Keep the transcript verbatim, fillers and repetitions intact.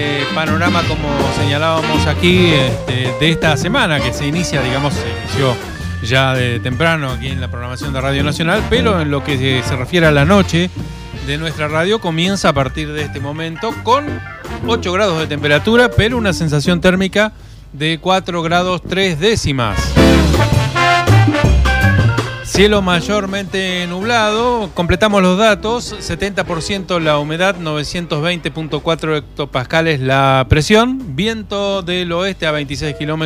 Eh, panorama, como señalábamos aquí, este, de esta semana que se inicia, digamos, se inició ya de temprano aquí en la programación de Radio Nacional, pero en lo que se, se refiere a la noche de nuestra radio, comienza a partir de este momento con ocho grados de temperatura, pero una sensación térmica de cuatro grados tres décimas. Cielo mayormente nublado, completamos los datos, setenta por ciento la humedad, novecientos veinte punto cuatro hectopascales la presión, viento del oeste a veintiséis kilómetros.